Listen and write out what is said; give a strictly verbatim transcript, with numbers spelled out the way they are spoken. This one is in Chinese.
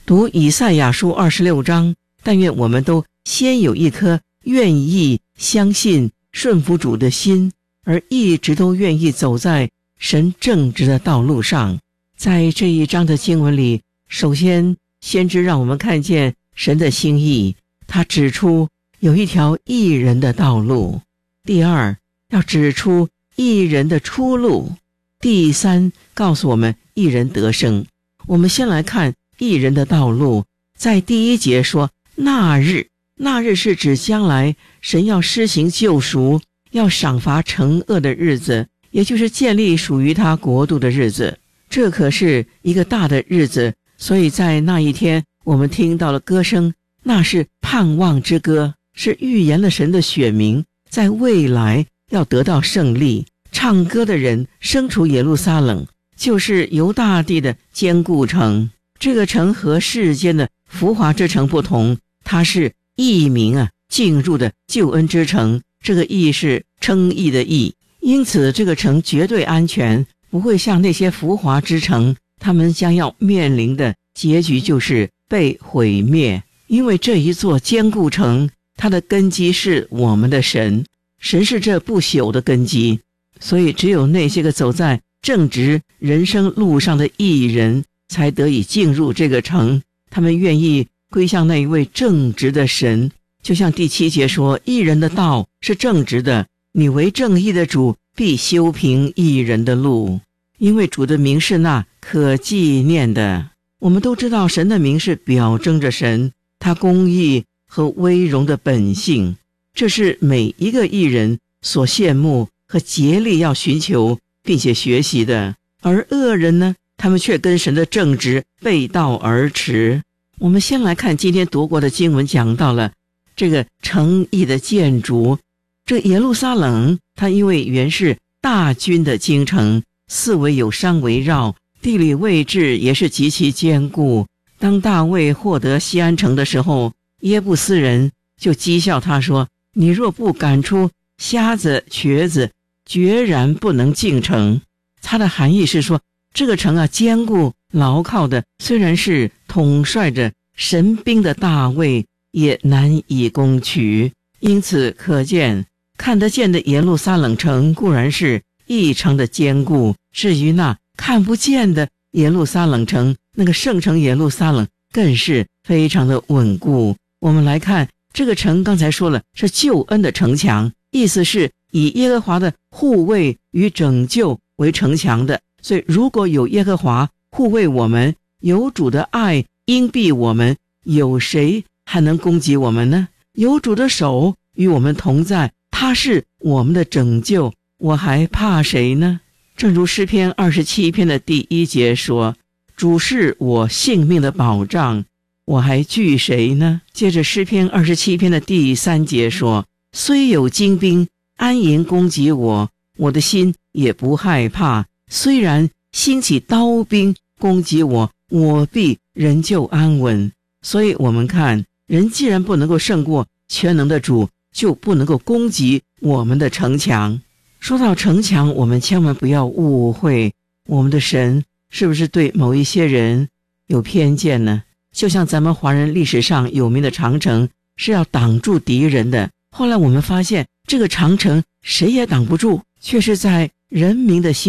读以赛亚书二十六章，但愿我们都先有一颗愿意相信顺服主的心，而一直都愿意走在神正直的道路上。在这一章的经文里，首先先知让我们看见神的心意，他指出有一条义人的道路。第二，要指出义人的出路。第三，告诉我们义人得生。我们先来看义人的道路。在第一节说那日，那日是指将来神要施行救赎，要赏罚惩恶的日子，也就是建立属于他国度的日子。这可是一个大的日子，所以在那一天我们听到了歌声，那是盼望之歌，是预言了神的选民在未来要得到胜利。唱歌的人身处耶路撒冷，就是犹大地的坚固城。这个城和世间的浮华之城不同，它是义民啊进入的救恩之城，这个义是称义的义，因此这个城绝对安全，不会像那些浮华之城，他们将要面临的结局就是被毁灭。因为这一座坚固城，它的根基是我们的神，神是这不朽的根基，所以只有那些个走在正直人生路上的义人才得以进入这个城，他们愿意归向那一位正直的神。就像第七节说，义人的道是正直的，你为正义的主必修平义人的路。因为主的名是那可纪念的。我们都知道神的名是表征着神他公义和威荣的本性，这是每一个义人所羡慕和竭力要寻求并且学习的。而恶人呢，他们却跟神的正直背道而驰。我们先来看今天读过的经文，讲到了这个城邑的建筑。这耶路撒冷它因为原是大军的京城，四围有山围绕，地理位置也是极其坚固。当大卫获得西安城的时候，耶布斯人就讥笑他说，你若不赶出瞎子瘸子，决然不能进城。它的含义是说，这个城啊坚固牢靠的，虽然是统帅着神兵的大卫也难以攻取。因此可见，看得见的耶路撒冷城固然是异常的坚固，至于那看不见的耶路撒冷城，那个圣城耶路撒冷更是非常的稳固。我们来看这个城，刚才说了是救恩的城墙，意思是以耶和华的护卫与拯救为城墙的。所以如果有耶和华护卫我们，有主的爱荫庇我们，有谁还能攻击我们呢？有主的手与我们同在，他是我们的拯救，我还怕谁呢？正如诗篇二十七篇的第一节说，主是我性命的保障，我还惧谁呢？接着诗篇二十七篇的第三节说，虽有精兵安营攻击我，我的心也不害怕，虽然兴起刀兵攻击我，我必仍旧安稳。所以我们看，人既然不能够胜过全能的主，就不能够攻击我们的城墙。说到城墙，我们千万不要误会，我们的神是不是对某一些人有偏见呢？就像咱们华人历史上有名的长城是要挡住敌人的，后来我们发现这个长城谁也挡不住，却是在人民的心